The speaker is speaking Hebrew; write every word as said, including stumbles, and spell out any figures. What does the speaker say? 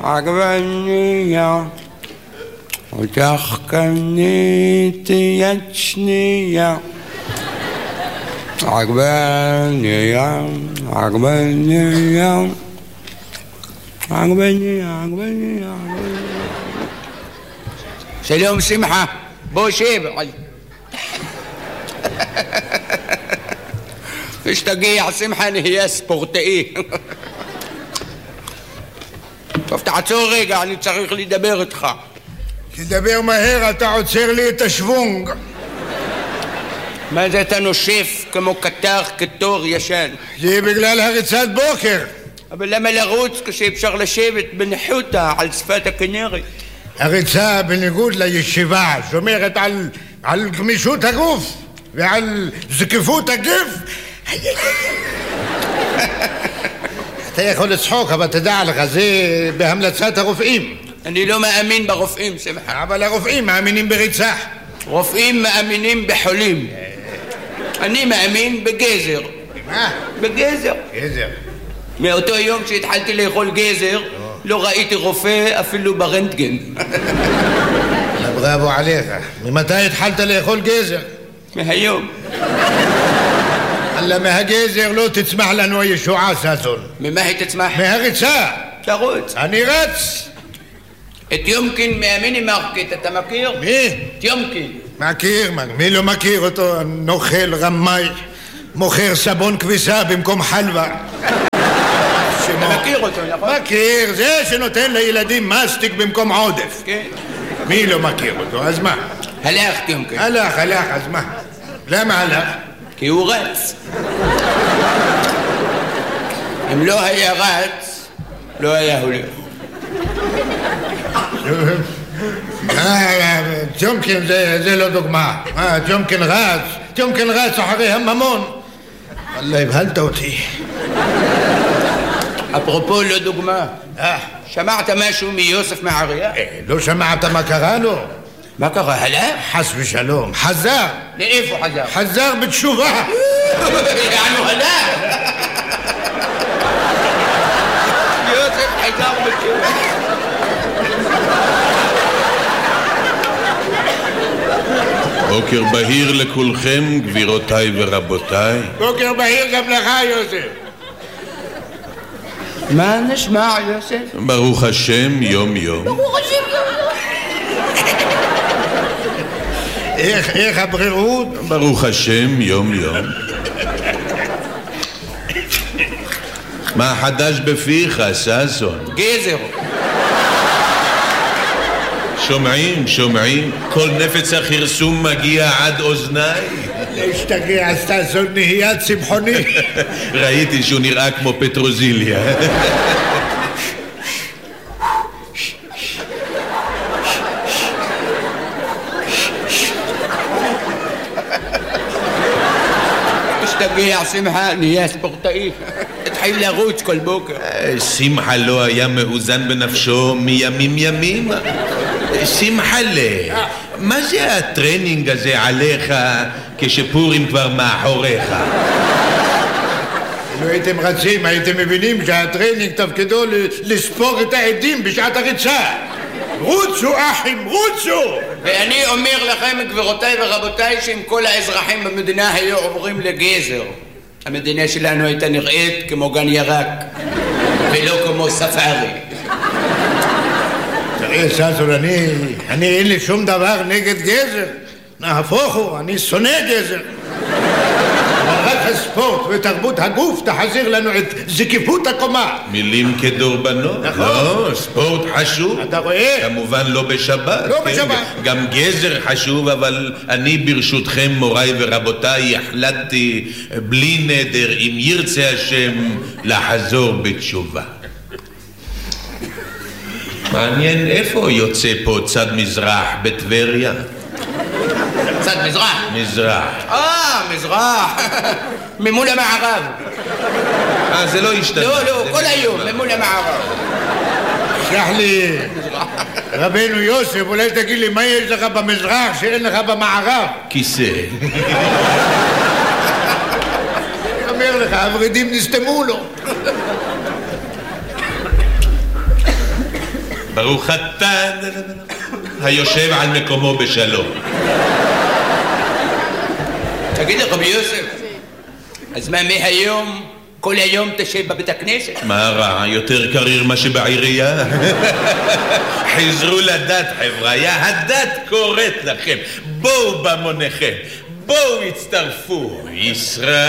عجبني وتحكمني يد شنية عجبني عجبني عجبني عجبني سلام سمحة بوشيب ايش تقيع سمحة هي سبورتي תפתח עצור רגע, אני צריך לדבר איתך. תדבר מהר, אתה עוצר לי את השוונג. מה זה אתה נושף כמו קטר כתור ישן? זה בגלל הריצת בוקר. אבל למה לרוץ כשאפשר לשבת בניחותא על שפת הכנרת? הריצה בניגוד לישיבה שומרת על, על גמישות הגוף ועל זקיפות הגוף. אתה יכול לצחוק, אבל תדע לך, זה בהמלצת הרופאים. אני לא מאמין ברופאים, שמחה. אבל הרופאים מאמינים בריצה. רופאים מאמינים בחולים. אני מאמין בגזר. מה? בגזר. גזר. מאותו יום שהתחלתי לאכול גזר, לא ראיתי רופא אפילו ברנטגן. בראבו עליך. ממתי התחלת לאכול גזר? מהיום. אללה, מהגזר לא תצמח לנו הישועה, ססון. ממה היא תצמח? מהריצה. תרוץ. אני רץ. את יומקין מהמיני מרקט, אתה מכיר? מי? את יומקין. מכיר, מי לא מכיר אותו? נוכל, רמאי, מוכר סבון כביסה במקום חלווה. אתה מכיר אותו, נכון? מכיר, זה שנותן לילדים מסטיק במקום עודף. כן. מי לא מכיר אותו? אז מה? הלך יומקין. הלך, הלך, אז מה? למה הלך? כי הוא רץ. אם לא היה רץ, לא היה הולך. ג'ומקין זה לא דוגמה. ג'ומקין רץ, ג'ומקין רץ אחרי הממון. אללה, הבהלת אותי. אפרופו לא דוגמה, שמעת משהו מיוסף מעריה? לא שמעת מה קרה לו? מה קרה? הלך? חס ושלום, חזר. לאיפה חזר? חזר בתשובה. יענו הלך. יוסף חזר בתשובה. בוקר בהיר לכולכם, גבירותיי ורבותיי. בוקר בהיר גם לך, יוסף. מה נשמע, יוסף? ברוך השם, יום יום. ברוך השם, יום יום. איך, איך הבריאות? ברוך השם, יום יום. מה חדש בפיך, ססון? גזר. שומעים, שומעים, כל נפץ החרסום מגיע עד אוזניי. להשתגע, ססון נהיה צמחוני. ראיתי שהוא נראה כמו פטרוזיליה. תגיע שמחה, נהיה ספורטאי. התחיל לרוץ כל בוקר. שמחה לא היה מאוזן בנפשו מימים ימים. שמחה לה, מה זה הטרנינג הזה עליך כשפורים כבר מאחוריך? אם הייתם רצים, הייתם מבינים שהטרנינג תפקידו לספור את העדים בשעת הריצה. רוצו אחים, רוצו! ואני אומר לכם, גבירותיי ורבותיי, שאם כל האזרחים במדינה היו עוברים לגזר, המדינה שלנו הייתה נראית כמו גן ירק ולא כמו ספארי. תראה ססון, אני, אני אין לי שום דבר נגד גזר. נהפוך הוא, אני שונא גזר. אבל רק הספורט ותרבות הגוף תחזיר לנו את זקיפות הקומה. מילים כדורבנות. נכון. לא, ספורט חשוב. אתה רואה? כמובן לא בשבת. לא כן? בשבת. גם גזר חשוב, אבל אני ברשותכם, מוריי ורבותיי, החלטתי בלי נדר, אם ירצה השם, לחזור בתשובה. מעניין איפה יוצא פה צד מזרח בטבריה? צד מזרח? מזרח. אה, מזרח. ממול המערב. אה, זה לא השתנה. לא, לא, כל היום, ממול המערב. שלח לי, רבנו יוסף, אולי תגיד לי מה יש לך במזרח שאין לך במערב? כיסא. אני אומר לך, הורידים נסתמו לו. ברוך אתה היושב על מקומו בשלום. תגיד לי, רבי יוסף, אז מה מהיום כל היום תשב בבית הכנסת? מה רע? יותר קריר מה שבעירייה? חזרו לדת חבריה, הדת קוראת לכם, בואו במוניכם, בואו הצטרפו, ישראל